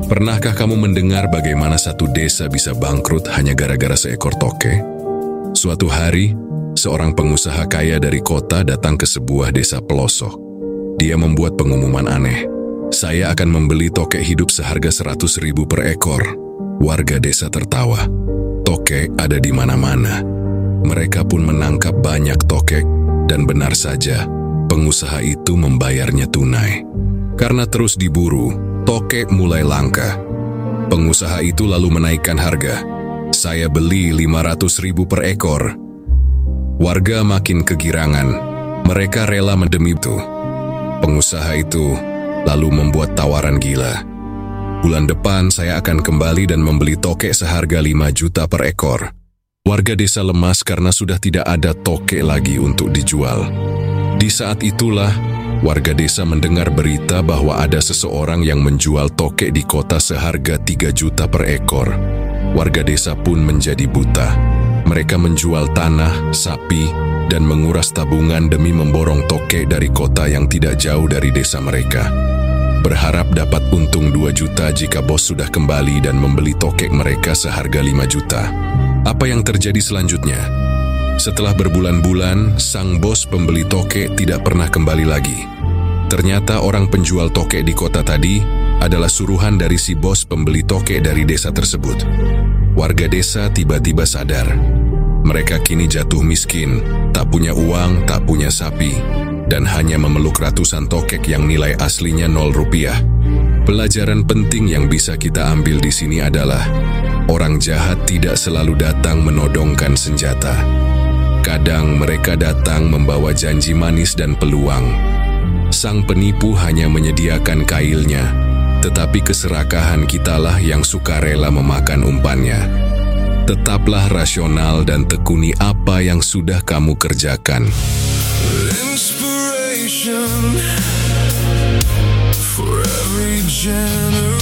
Pernahkah kamu mendengar bagaimana satu desa bisa bangkrut hanya gara-gara seekor toke? Suatu hari, seorang pengusaha kaya dari kota datang ke sebuah desa pelosok. Dia membuat pengumuman aneh. Saya akan membeli toke hidup seharga 100.000 per ekor. Warga desa tertawa. Toke ada di mana-mana. Mereka pun menangkap banyak tokek, dan benar saja, pengusaha itu membayarnya tunai. Karena terus diburu, tokek mulai langka. Pengusaha itu lalu menaikkan harga. Saya beli 500.000 per ekor. Warga makin kegirangan. Mereka rela mendemi itu. Pengusaha itu lalu membuat tawaran gila. Bulan depan saya akan kembali dan membeli tokek seharga 5 juta per ekor. Warga desa lemas karena sudah tidak ada tokek lagi untuk dijual. Di saat itulah, warga desa mendengar berita bahwa ada seseorang yang menjual tokek di kota seharga 3 juta per ekor. Warga desa pun menjadi buta. Mereka menjual tanah, sapi, dan menguras tabungan demi memborong tokek dari kota yang tidak jauh dari desa mereka. Berharap dapat untung 2 juta jika bos sudah kembali dan membeli tokek mereka seharga 5 juta. Apa yang terjadi selanjutnya? Setelah berbulan-bulan, sang bos pembeli tokek tidak pernah kembali lagi. Ternyata orang penjual tokek di kota tadi adalah suruhan dari si bos pembeli tokek dari desa tersebut. Warga desa tiba-tiba sadar. Mereka kini jatuh miskin, tak punya uang, tak punya sapi, dan hanya memeluk ratusan tokek yang nilai aslinya 0 rupiah. Pelajaran penting yang bisa kita ambil di sini adalah orang jahat tidak selalu datang menodongkan senjata. Kadang mereka datang membawa janji manis dan peluang. Sang penipu hanya menyediakan kailnya, tetapi keserakahan kitalah yang sukarela memakan umpannya. Tetaplah rasional dan tekuni apa yang sudah kamu kerjakan. Inspiration for every generation.